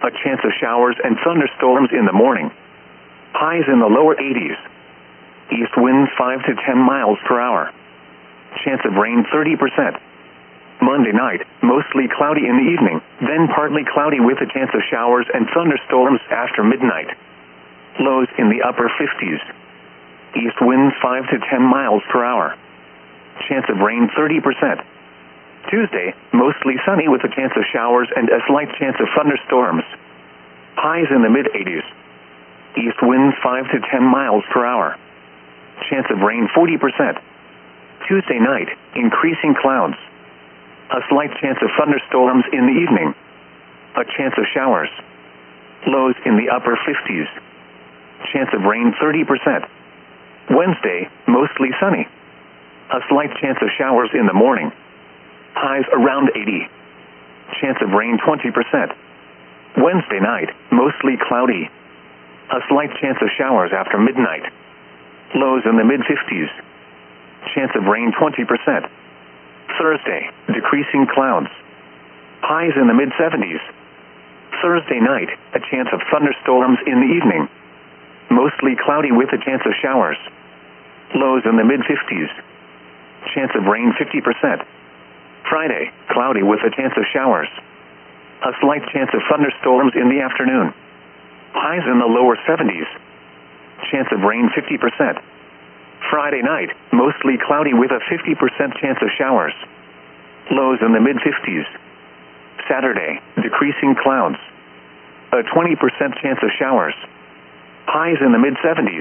A chance of showers and thunderstorms in the morning. Highs in the lower 80s. East winds 5 to 10 miles per hour. Chance of rain 30%. Monday night, mostly cloudy in the evening, then partly cloudy with a chance of showers and thunderstorms after midnight. Lows in the upper 50s. East winds 5 to 10 miles per hour. Chance of rain 30%. Tuesday, mostly sunny with a chance of showers and a slight chance of thunderstorms. Highs in the mid-80s. East winds 5 to 10 miles per hour. Chance of rain 40%. Tuesday night, increasing clouds. A slight chance of thunderstorms in the evening. A chance of showers. Lows in the upper 50s. Chance of rain 30%. Wednesday, mostly sunny. A slight chance of showers in the morning. Highs around 80. Chance of rain 20%. Wednesday night, mostly cloudy. A slight chance of showers after midnight. Lows in the mid-50s. Chance of rain 20%. Thursday, decreasing clouds. Highs in the mid-70s. Thursday night, a chance of thunderstorms in the evening. Mostly cloudy with a chance of showers. Lows in the mid-50s. Chance of rain 50%. Friday, cloudy with a chance of showers. A slight chance of thunderstorms in the afternoon. Highs in the lower 70s. Chance of rain 50%. Friday night, mostly cloudy with a 50% chance of showers. Lows in the mid-50s. Saturday, decreasing clouds. A 20% chance of showers. Highs in the mid-70s.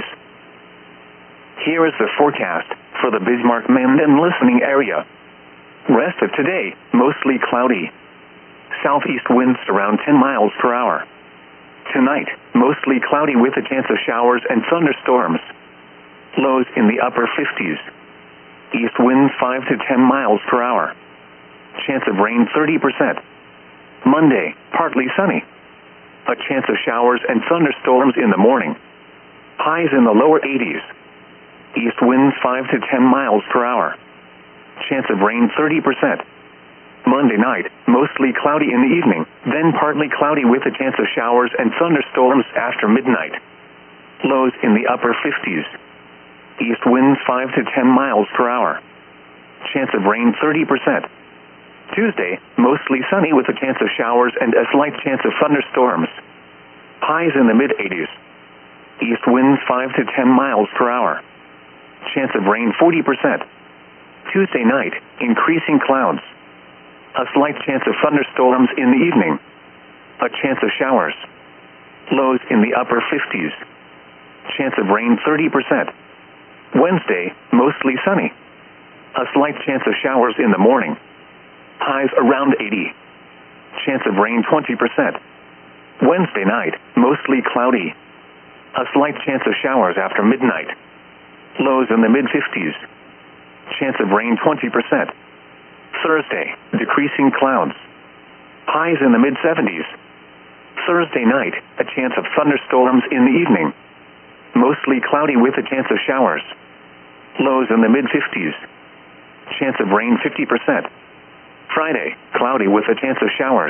Here is the forecast for the Bismarck-Menden listening area. Rest of today, mostly cloudy. Southeast winds around 10 miles per hour. Tonight, mostly cloudy with a chance of showers and thunderstorms. Lows in the upper 50s. East winds 5 to 10 miles per hour. Chance of rain 30%. Monday, partly sunny. A chance of showers and thunderstorms in the morning. Highs in the lower 80s. East winds 5 to 10 miles per hour. Chance of rain 30%. Monday night, mostly cloudy in the evening, then partly cloudy with a chance of showers and thunderstorms after midnight. Lows in the upper 50s. East winds 5 to 10 miles per hour. Chance of rain 30%. Tuesday, mostly sunny with a chance of showers and a slight chance of thunderstorms. Highs in the mid-80s. East winds 5 to 10 miles per hour. Chance of rain 40%. Tuesday night, increasing clouds. A slight chance of thunderstorms in the evening. A chance of showers. Lows in the upper 50s. Chance of rain 30%. Wednesday, mostly sunny. A slight chance of showers in the morning. Highs around 80. Chance of rain 20%. Wednesday night, mostly cloudy. A slight chance of showers after midnight. Lows in the mid-50s. Chance of rain 20%. Thursday, decreasing clouds. Highs in the mid-70s. Thursday night, a chance of thunderstorms in the evening. Mostly cloudy with a chance of showers. Lows in the mid-50s. Chance of rain 50%. Friday, cloudy with a chance of showers.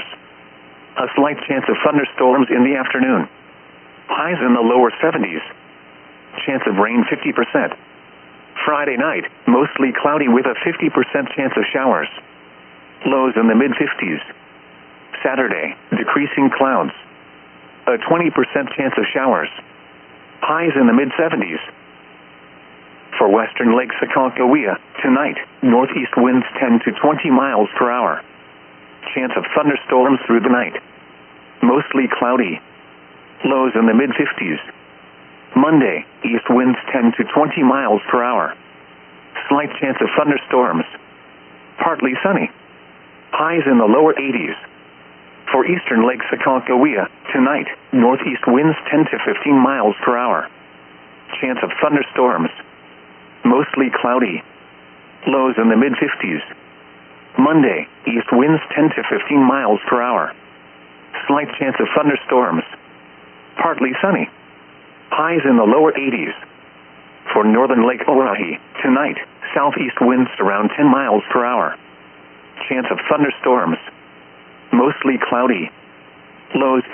A slight chance of thunderstorms in the afternoon. Highs in the lower 70s. Chance of rain 50%. Friday night, mostly cloudy with a 50% chance of showers. Lows in the mid-50s. Saturday, decreasing clouds. A 20% chance of showers. Highs in the mid-70s. For western Lake Sakoncohea, tonight, northeast winds 10 to 20 miles per hour. Chance of thunderstorms through the night. Mostly cloudy. Lows in the mid-50s. Monday, east winds 10 to 20 miles per hour. Slight chance of thunderstorms. Partly sunny. Highs in the lower 80s. For eastern Lake Sakoncohea, tonight, northeast winds 10 to 15 miles per hour. Chance of thunderstorms. Mostly cloudy. Lows in the mid-50s. Monday, east winds 10 to 15 miles per hour. Slight chance of thunderstorms. Partly sunny. Highs in the lower 80s. For northern Lake Oahe, tonight, southeast winds around 10 miles per hour. Chance of thunderstorms. Mostly cloudy. Lows